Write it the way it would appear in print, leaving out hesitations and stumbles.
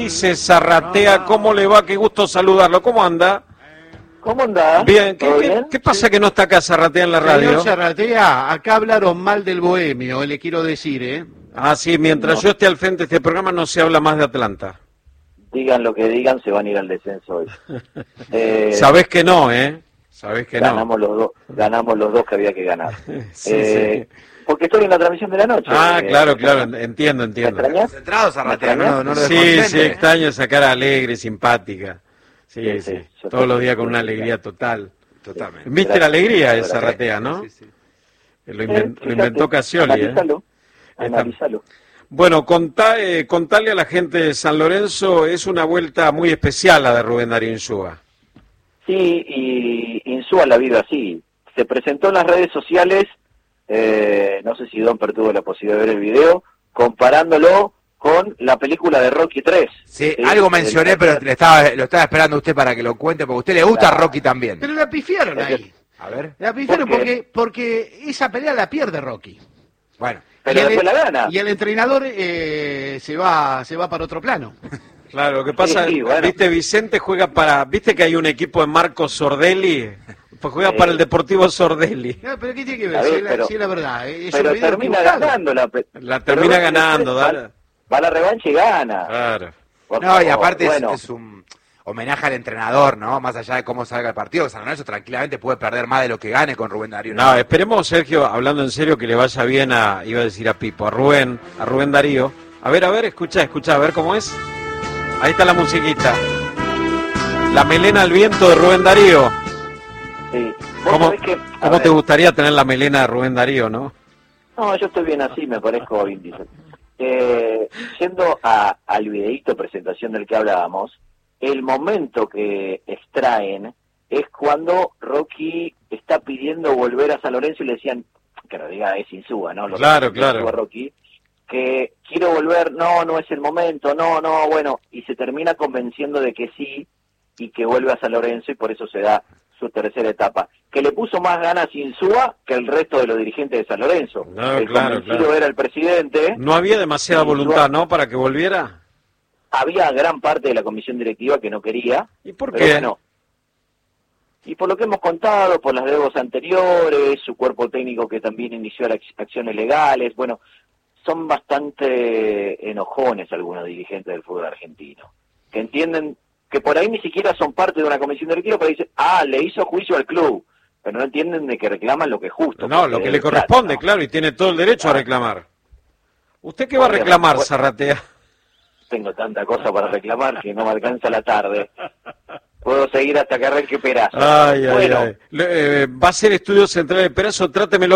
dice Zarratea? ¿Cómo le va? Qué gusto saludarlo. ¿Cómo anda? ¿Cómo anda? Bien. ¿Bien? ¿Qué pasa que no está acá Zarratea en la radio? Señor Zarratea, acá hablaron mal del Bohemio, le quiero decir, ¿eh? Ah, sí, mientras yo esté al frente de este programa no se habla más de Atlanta. Digan lo que digan, se van a ir al descenso hoy. Sabés que no, ¿eh? Sabés que ganamos los dos que había que ganar. Sí. Porque estoy en la transmisión de la noche. Ah, claro, entiendo. ¿Me extrañas? Centrado Zarratea, no lo Sí, desconcentre. extraño esa cara alegre, simpática. Sí. Yo Todos los días con una también. alegría total. Totalmente. ¿Viste Gracias. la alegría de Gracias. Zarratea, no? Sí. Lo inventó Fíjate, Cassioli, ¿eh? Analizalo. Bueno, contale a la gente de San Lorenzo, es una vuelta muy especial la de Rubén Darío Insúa. Sí, y Insúa la vida así. Se presentó en las redes sociales, no sé si Domper tuvo la posibilidad de ver el video, comparándolo con la película de Rocky 3. Sí, algo mencioné, pero lo estaba esperando a usted para que lo cuente, porque a usted le gusta Rocky también. Pero la pifiaron ahí. A ver. La pifiaron ¿Por qué? porque esa pelea la pierde Rocky. Bueno, Pero después la gana. Y el entrenador se va para otro plano. Claro, lo que pasa, Sí, bueno. viste, Vicente juega viste que hay un equipo de Marcos Sordelli, pues juega para el Deportivo Sordelli. No, pero ¿qué tiene que ver? A ver, Si es la verdad. Es Pero un video termina equivocado. ganando La termina ganando, dale. Va a la revancha y gana. Claro. Por no, y favor. aparte Bueno, es un homenaje al entrenador, ¿no? Más allá de cómo salga el partido, San Lorenzo tranquilamente puede perder más de lo que gane con Rubén Darío. No, esperemos, Sergio, hablando en serio, que le vaya bien iba a decir a Pipo, a Rubén Darío. A ver, escucha, a ver cómo es. Ahí está la musiquita. La melena al viento de Rubén Darío. sí. Vos ¿Cómo sabés que, a te ver, gustaría tener la melena de Rubén Darío, no? No, yo estoy bien así, me parezco a Vin Diesel. Yendo al videíto presentación del que hablábamos, el momento que extraen es cuando Rocky está pidiendo volver a San Lorenzo y le decían, que lo diga es Insúa, ¿no? Claro. Insúa, Rocky, que quiero volver, no es el momento, bueno, y se termina convenciendo de que sí, y que vuelve a San Lorenzo, y por eso se da su tercera etapa, que le puso más ganas Insúa que el resto de los dirigentes de San Lorenzo. No, el claro. convencido era el presidente. No había demasiada Insúa- voluntad, ¿no?, para que volviera. Había gran parte de la comisión directiva que no quería. ¿Y por pero qué? bueno, y por lo que hemos contado, por las deudas anteriores, su cuerpo técnico que también inició las acciones legales, bueno, son bastante enojones algunos dirigentes del fútbol argentino, que entienden que por ahí ni siquiera son parte de una comisión directiva, pero dicen, le hizo juicio al club, pero no entienden de que reclaman lo que es justo. No, porque lo que es le plata, corresponde, ¿no? claro, y tiene todo el derecho a reclamar. ¿Usted qué va a Bueno, reclamar, bueno. Zarratea? Tengo tanta cosa para reclamar que no me alcanza la tarde. Puedo seguir hasta que arranque Perazo. Ay. Bueno, Va a ser Estudio Central de Perazo, trátemelo